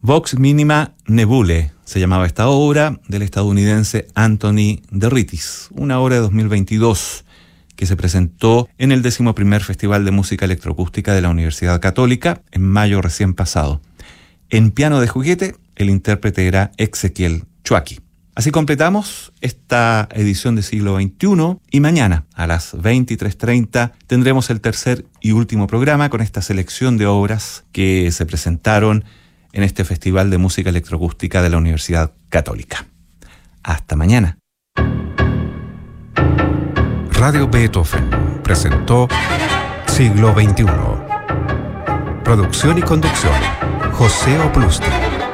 Vox Minima Nebulae se llamaba esta obra del estadounidense Anthony Derritis, una obra de 2022 que se presentó en el 11º Festival de Música Electroacústica de la Universidad Católica en mayo recién pasado. En piano de juguete, el intérprete era Ezequiel Chuaki. Así completamos esta edición de Siglo XXI y mañana a las 23:30 tendremos el tercer y último programa con esta selección de obras que se presentaron en este Festival de Música Electroacústica de la Universidad Católica. Hasta mañana. Radio Beethoven presentó Siglo XXI. Producción y conducción, José Oplusti.